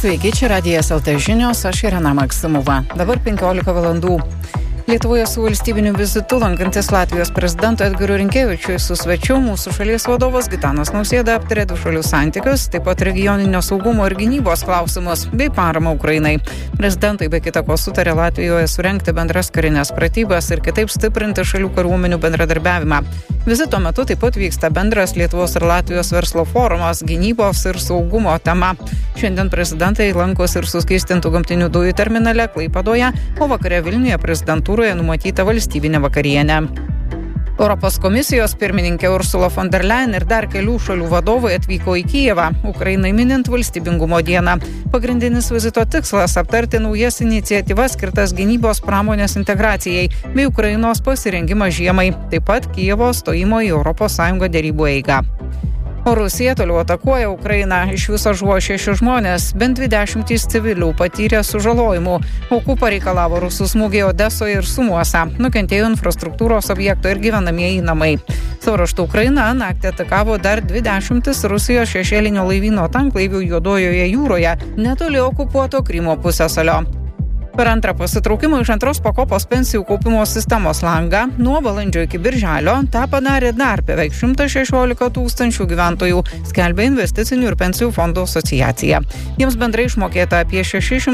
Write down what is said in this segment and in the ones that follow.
Sveiki, čia Radijas LT žinios, aš Irena Maksimova. Dabar 15 valandų. Lietuvoje su valstybiniu vizitu lankantis Latvijos prezidento Edgaro Rinkevičiui su svečiu mūsų šalies vadovas Gitanas Nausėda aptarė dvišalius santykius, taip pat regioninio saugumo ir gynybos klausimus bei paramą Ukrainai. Prezidentai be kita ko sutarė Latvijoje surengti bendras karinės pratybas ir kitaip stiprinti šalių kariuomenių bendradarbiavimą. Vizito metu taip pat vyksta bendras Lietuvos ir Latvijos verslo forumas gynybos ir saugumo tema. Šiandien prezidentai lankosi ir suskystintų gamtinių dujų terminale Klaipėdoje, o vakare Vilniuje prezidentūroje numatyta valstybinė vakarienė. Europos komisijos pirmininkė Ursula von der Leyen ir dar kelių šalių vadovai atvyko į Kijevą, Ukrainai minint valstybingumo dieną. Pagrindinis vizito tikslas – aptarti naujas iniciatyvas skirtas gynybos pramonės integracijai bei Ukrainos pasirengimą žiemai, taip pat Kijevo stojimo į ES derybų eigą. O Rusija toliau atakuoja Ukrainą. Iš viso žuvo 6 žmonės, bent 20 civilių patyrė sužalojimų. Aukų pareikalavo rusų smūgiai Odesoje ir Sumuose. Nukentėjo infrastruktūros objekto ir gyvenamieji namai. Savo ruožtu Ukraina naktį atakavo dar 20 Rusijos šešėlinio laivyno tanklaivių Juodojoje jūroje, netoli okupuoto Krymo pusiasalio. Per antrą pasitraukimą iš antros pakopos pensijų kaupimo sistemos langą nuo balandžio iki birželio tą padarė dar beveik 116 000 gyventojų, skelbia Investicinių ir pensijų fondų asociacija. Jiems bendrai išmokėta apie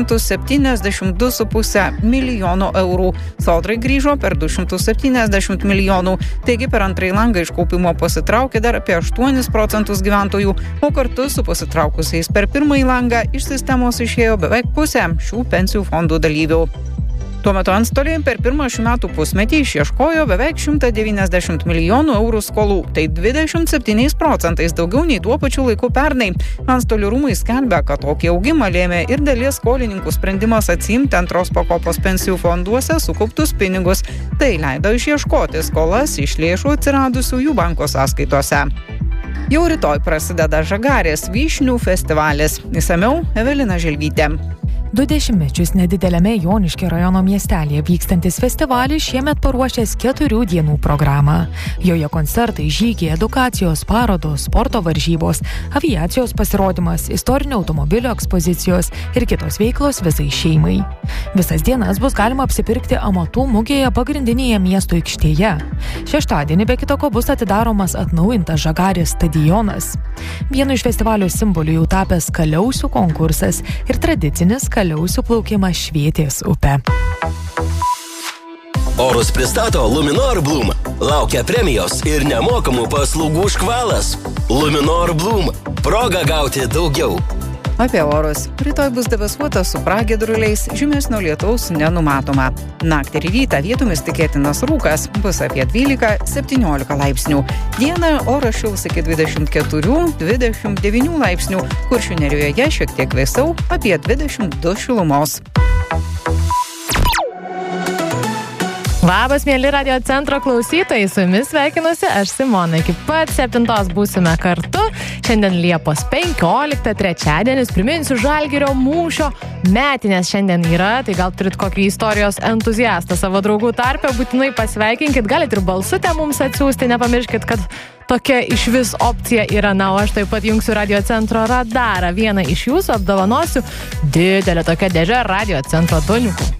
672,5 milijono eurų. Sodrai grįžo per 270 milijonų. Taigi per antrąjį langą iš kaupimo pasitraukė dar apie 8% gyventojų, o kartu su pasitraukusiais per pirmąjį langą iš sistemos išėjo beveik pusė šių pensijų fondų dalyvių. Tuo metu antstoliai per pirmą šių metų pusmetį išieškojo beveik 190 milijonų eurų skolų, tai 27% daugiau nei tuo pačiu laiku pernai. Antstolių rūmai skelbia, kad tokį augimą lėmė ir dalies skolininkų sprendimas atsiimti antros pakopos pensijų fonduose sukauptus pinigus. Tai leido išieškoti skolas iš lėšų atsiradusių jų banko sąskaitose. Jau rytoj prasideda Žagarės vyšnių festivalis. Išsamiau Evelina Želvytė. 20 mečius nedidelėme Joniškio rajono miestelėje vykstantis festivalis šiemet paruošęs 4 dienų programą. Joje koncertai, žygiai, edukacijos, parodos, sporto varžybos, aviacijos pasirodymas, istorinio automobilio ekspozicijos ir kitos veiklos visai šeimai. Visas dienas bus galima apsipirkti amatų mugėje pagrindinėje miesto aikštėje. Šeštadienį be kito ko bus atidaromas atnaujintas Žagarės stadionas. Vienu iš festivalio simbolių jau tapęs Kaliausių konkursas ir tradicinis Kaliausių plaukimas Švietės upe. Orus pristato Luminor Bloom. Laukia premijos ir nemokamų paslaugų škvalas. Luminor Bloom. Proga gauti daugiau. Apie orus. Rytoj bus debesuota su pragiedruliais, žymesnio lietaus nenumatoma. Naktį ir rytą vietomis tikėtinas rūkas, bus apie 12-17 laipsnių. Dieną oras šils iki 24-29 laipsnių, Kuršių Nerijoje šiek tiek vėsiau, apie 22 šilumos. Labas, mėly Radio Centro klausytojai, su jumis sveikinuosi aš Simona. Iki pat 7 būsime kartu. Šiandien Liepos 15, trečiadienis, priminsiu, Žalgirio mūšio metinės šiandien yra, tai gal turit kokį istorijos entuziastą savo draugų tarpe, būtinai pasveikinkit, galit ir balsutę mums atsiųsti, nepamirškit, kad tokia iš vis opcija yra, na, o aš taip pat jungsiu Radio Centro radarą. Vieną iš jūsų apdovanosiu didelę tokią dėžę Radio Centro duoniukų.